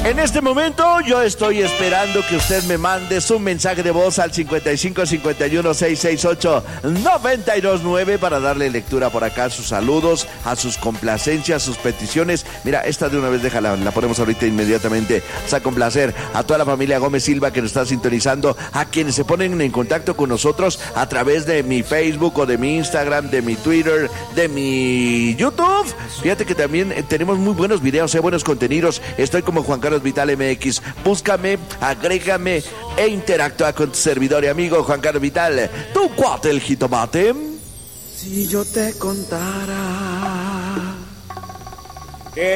En este momento yo estoy esperando que usted me mande su mensaje de voz al 55 51 668 929 para darle lectura por acá a sus saludos, a sus complacencias, sus peticiones. Mira, esta de una vez déjala, la ponemos ahorita inmediatamente. Vamos a complacer a toda la familia Gómez Silva que nos está sintonizando, a quienes se ponen en contacto con nosotros a través de mi Facebook o de mi Instagram, de mi Twitter, de mi YouTube. Fíjate que también tenemos muy buenos videos, buenos contenidos. Estoy como Juan Carlos Vital MX. Búscame, agrégame e interactúa con tu servidor y amigo Juan Carlos Vital, tu cuate el jitomate. Si yo te contara